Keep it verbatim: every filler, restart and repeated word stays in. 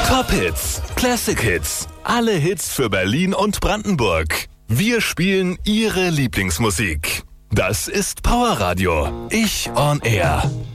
Top Hits, Classic Hits, alle Hits für Berlin und Brandenburg. Wir spielen Ihre Lieblingsmusik. Das ist Powerradio. Ich on Air.